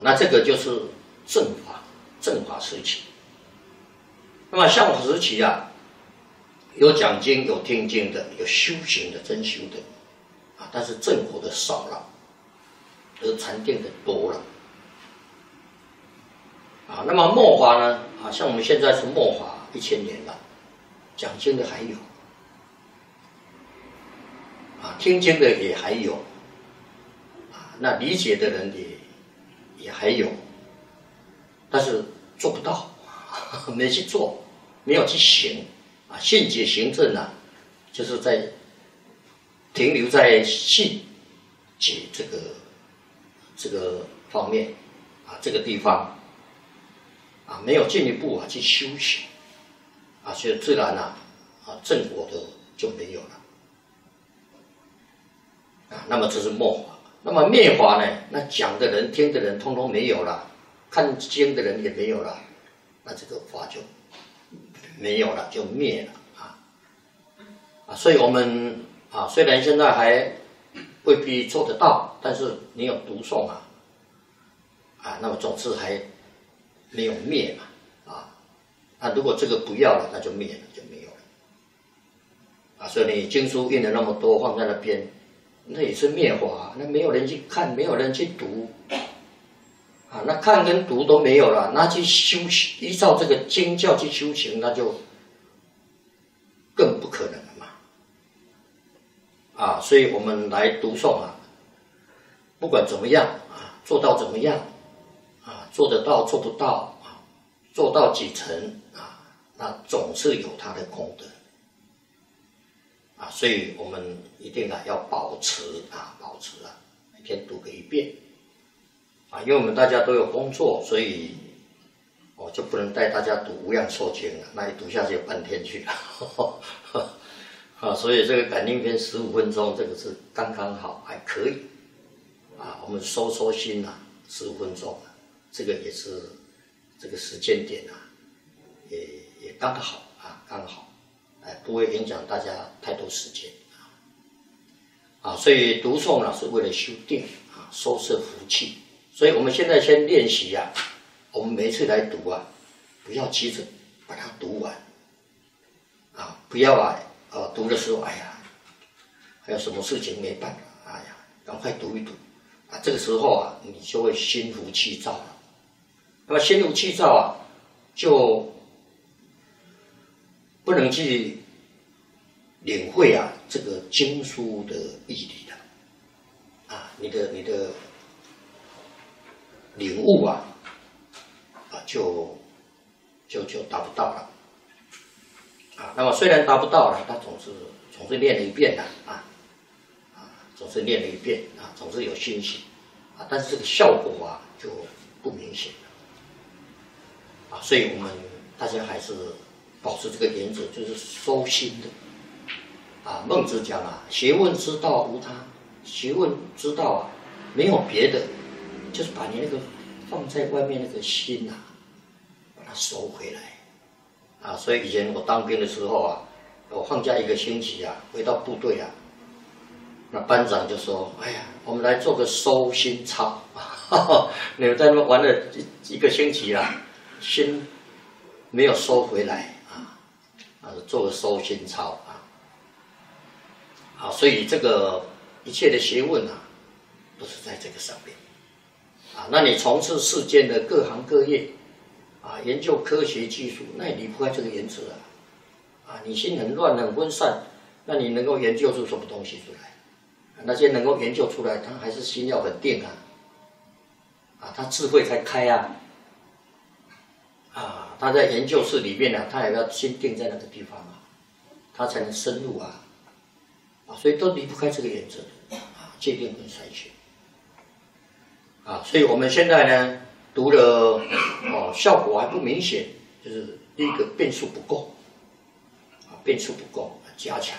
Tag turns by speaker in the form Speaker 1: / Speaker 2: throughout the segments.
Speaker 1: 那这个就是正法时期。那么相法时期啊，有讲经、有听经的，有修行的、真修的啊，但是正果的少了，而禅定的多了啊。那么末法呢啊，像我们现在是末法1000年了，讲经的还有啊，听经的也还有啊，那理解的人也还有，但是做不到，没去做，没有去行啊。信解行证啊，就是在停留在信解这个方面啊，这个地方啊，没有进一步啊去修行啊，所以自然啊正果的就没有了啊。那么这是末法。那么灭法呢？那讲的人、听的人，通通没有了，看经的人也没有了，那这个法就没有了，就灭了啊！所以我们啊，虽然现在还未必做得到，但是你有读诵啊，那么总是还没有灭嘛啊！那如果这个不要了，那就灭了，就没有了啊！所以你经书印了那么多，放在那边。那也是灭法，那没有人去看，没有人去读，啊，那看跟读都没有了，那去修行，依照这个经教去修行，那就更不可能了嘛，啊，所以我们来读诵啊，不管怎么样啊，做到怎么样啊，做得到做不到啊，做到几成啊，那总是有它的功德。啊，所以我们一定要保持啊，每天读个1遍啊，因为我们大家都有工作，所以我就不能带大家读《无量寿经》了，那一读下去半天去了啊，所以这个感应篇15分钟，这个是刚刚好，还可以啊。我们收心啊，15分钟，这个也是这个时间点啊，也刚好啊，刚好。不会影响大家太多时间啊，所以读诵呢是为了修定啊，收摄福气。所以我们现在先练习啊，我们每一次来读啊，不要急着把它读完啊，不要读的时候，哎呀，还有什么事情没办法，哎呀，赶快读一读啊，这个时候啊，你就会心浮气躁了。那么心浮气躁啊，就不能去领会啊这个经书的义理的啊，你的领悟啊就达不到了啊。那么虽然达不到了，他总是练了1遍的总是练了1遍啊，总是有欣喜啊，但是这个效果啊就不明显了啊。所以我们大家还是保持这个原则，就是收心的啊。孟子讲啊，学问之道无他，学问之道啊，没有别的，就是把你那个放在外面那个心啊，把它收回来啊。所以以前我当兵的时候啊，我放假1个星期啊，回到部队啊，那班长就说：“哎呀，我们来做个收心操，你们在那边玩了一个星期啊，心没有收回来。”做个收心操啊，所以这个一切的学问啊，都是在这个上面啊。那你从事世间的各行各业啊，研究科学技术，那也离不开这个原则啊。你心很乱很分散，那你能够研究出什么东西出来？那些能够研究出来，他还是心要很定他智慧才开他在研究室里面他也要心定在那个地方他才能深入所以都离不开这个原则戒定跟筛选所以我们现在呢读了效果还不明显，就是第一个变数不够加强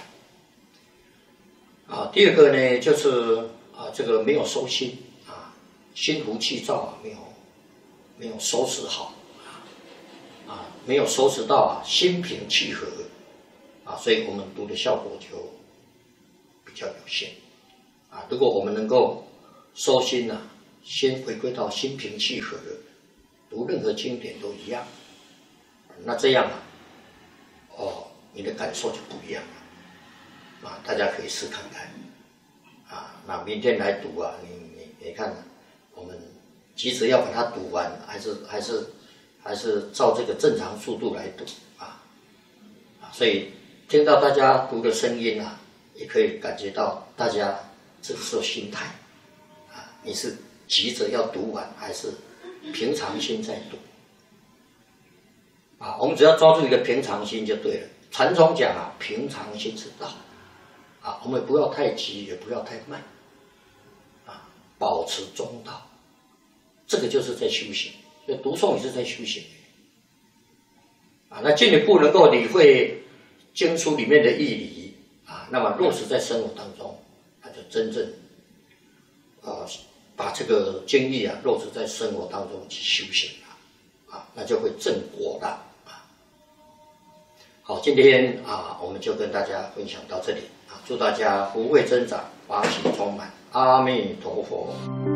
Speaker 1: 第二个呢就是这个没有收心心浮气躁没有收拾好没有收拾到心平气和所以我们读的效果就比较有限如果我们能够收心先回归到心平气和的，读任何经典都一样。那这样你的感受就不一样了。大家可以试看看。那明天来读你看，我们急着要把它读完，还是照这个正常速度来读所以听到大家读的声音也可以感觉到大家这个时候心态你是急着要读完，还是平常心在读我们只要抓住一个平常心就对了。禅宗讲平常心是道我们不要太急，也不要太慢保持中道，这个就是在修行。所以读诵也是在修行那进一步能够理会经书里面的义理那么落实在生活当中，那就真正把这个经义落实在生活当中去修行那就会正果了好，今天我们就跟大家分享到这里祝大家福慧增长，法喜充满，阿弥陀佛。